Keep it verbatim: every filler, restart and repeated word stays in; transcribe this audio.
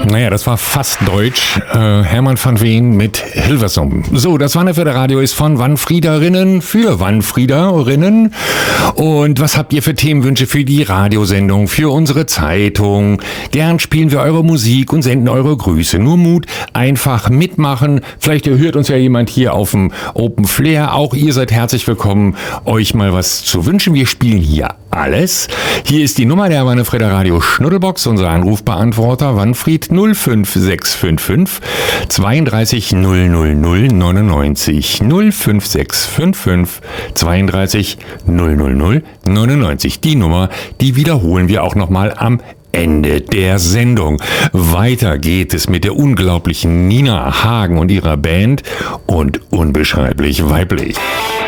Naja, das war fast deutsch. Äh, Hermann van Veen mit Hilversum. So, das Wanderfelder Radio ist von Wanfriederinnen für Wanfriederinnen. Und was habt ihr für Themenwünsche für die Radiosendung, für unsere Zeitung? Gern spielen wir eure Musik und senden eure Grüße. Nur Mut, einfach mitmachen. Vielleicht hört uns ja jemand hier auf dem Open Flair. Auch ihr seid herzlich willkommen, euch mal was zu wünschen. Wir spielen hier alles. Hier ist die Nummer der Wanfrieder Radio Schnuddelbox, unser Anrufbeantworter Wanfried null fünf sechs fünf fünf zweiunddreißig null null null neunundneunzig null fünf sechs fünf fünf zweiunddreißig null null null neunundneunzig. Die Nummer, die wiederholen wir auch nochmal am Ende der Sendung. Weiter geht es mit der unglaublichen Nina Hagen und ihrer Band und unbeschreiblich weiblich.